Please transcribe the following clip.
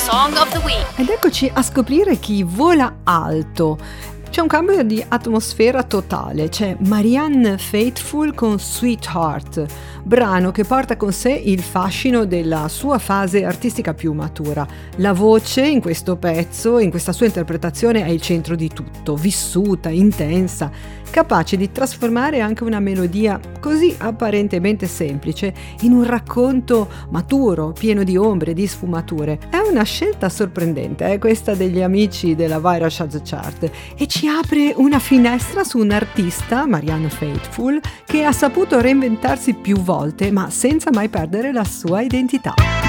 Song of the Week. Ed eccoci a scoprire chi vola alto. C'è un cambio di atmosfera totale, c'è Marianne Faithfull con Sweetheart, brano che porta con sé il fascino della sua fase artistica più matura. La voce in questo pezzo, in questa sua interpretazione, è il centro di tutto, vissuta, intensa, capace di trasformare anche una melodia così apparentemente semplice in un racconto maturo, pieno di ombre, di sfumature. È una scelta sorprendente, questa degli amici della Viral Chart Chart, e ci apre una finestra su un artista, Marianne Faithfull, che ha saputo reinventarsi più volte, ma senza mai perdere la sua identità.